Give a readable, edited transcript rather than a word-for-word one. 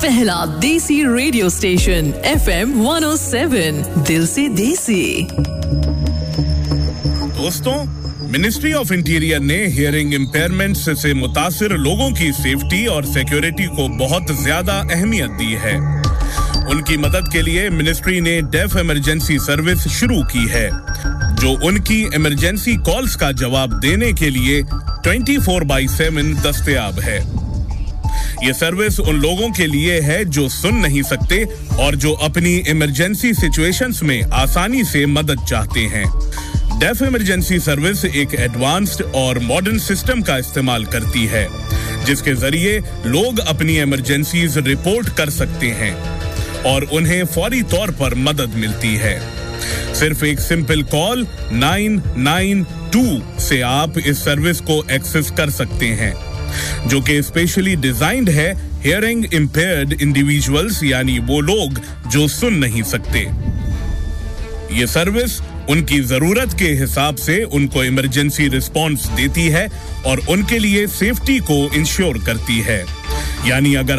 पहला देसी radio station FM 107 दिल से देसी। दोस्तों, मिनिस्ट्री ऑफ इंटीरियर ने हियरिंग इम्पेयरमेंट्स से मुतासिर लोगों की सेफ्टी और सिक्योरिटी को बहुत ज्यादा अहमियत दी है। उनकी मदद के लिए मिनिस्ट्री ने डेफ इमरजेंसी सर्विस शुरू की है, जो उनकी इमरजेंसी कॉल्स का जवाब देने के लिए 24/7 दस्तयाब है। ये सर्विस उन लोगों के लिए है जो सुन नहीं सकते और जो अपनी इमरजेंसी सिचुएशंस में आसानी से मदद चाहते हैं। डेफ इमरजेंसी सर्विस एक एडवांस्ड और मॉडर्न सिस्टम का इस्तेमाल करती है, जिसके जरिए लोग अपनी इमरजेंसीज रिपोर्ट कर सकते हैं और उन्हें फौरी तौर पर मदद मिलती है। सिर्फ एक सिंपल कॉल 992 से आप इस सर्विस को एक्सेस कर सकते हैं, जो कि स्पेशली डिजाइंड है हियरिंग इंपेयर्ड इंडिविजुअल्स, यानी वो लोग जो सुन नहीं सकते। ये सर्विस उनकी जरूरत के हिसाब से उनको इमरजेंसी रिस्पॉन्स देती है और उनके लिए सेफ्टी को इंश्योर करती है। यानी अगर